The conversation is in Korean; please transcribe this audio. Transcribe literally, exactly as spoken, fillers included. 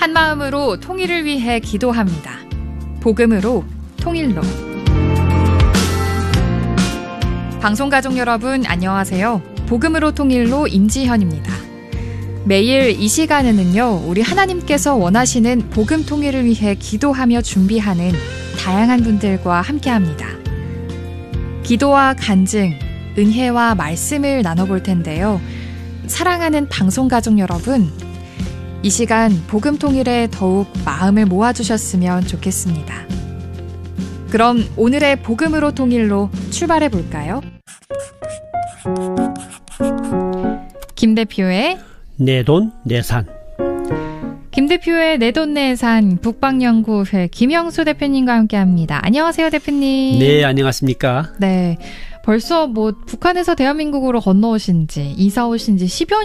한마음으로 통일을 위해 기도합니다. 복음으로 통일로. 방송가족 여러분 안녕하세요. 복음으로 통일로 임지현입니다. 매일 이 시간에는요, 우리 하나님께서 원하시는 복음 통일을 위해 기도하며 준비하는 다양한 분들과 함께합니다. 기도와 간증, 은혜와 말씀을 나눠볼 텐데요. 사랑하는 방송가족 여러분, 이 시간 복음 통일에 더욱 마음을 모아주셨으면 좋겠습니다. 그럼 오늘의 복음으로 통일로 출발해 볼까요? 김 대표의 내 돈, 내 산. 김 대표의 내 돈, 내 산 북방연구회 김영수 대표님과 함께합니다. 안녕하세요, 대표님. 네, 안녕하십니까? 네, 벌써 뭐 북한에서 대한민국으로 건너오신 지, 이사 오신 지 십여